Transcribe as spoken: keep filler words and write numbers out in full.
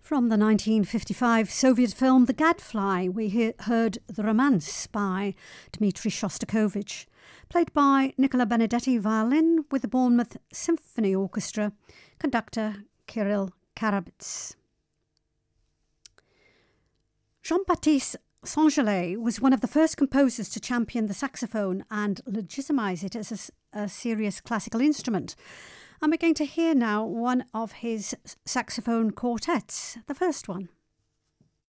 From the nineteen fifty-five Soviet film The Gadfly, we he heard The Romance by Dmitri Shostakovich, played by Nicola Benedetti violin with the Bournemouth Symphony Orchestra, conductor Kirill Karabits. Jean-Baptiste Saint-Gelais was one of the first composers to champion the saxophone and legitimize it as a, a serious classical instrument. And we're going to hear now one of his saxophone quartets, the first one.